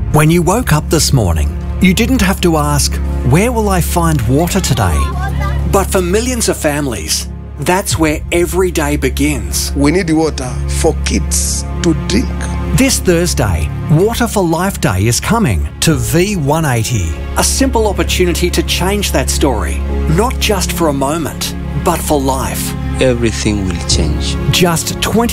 When you woke up this morning, you didn't have to ask, where will I find water today? But for millions of families, that's where every day begins. We need water for kids to drink. This Thursday, Water for Life Day is coming to V180. A simple opportunity to change that story, not just for a moment, but for life. Everything will change. Just 20